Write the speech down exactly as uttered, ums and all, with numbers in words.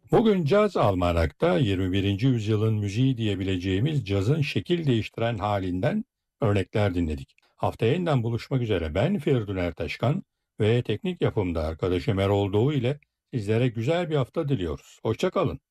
Bugün Caz Almanak'ta yirmi birinci yüzyılın müziği diyebileceğimiz cazın şekil değiştiren halinden örnekler dinledik. Haftaya yeniden buluşmak üzere ben Feridun Ertaşkan ve teknik yapımda arkadaşım Erol Doğu ile sizlere güzel bir hafta diliyoruz. Hoşça kalın.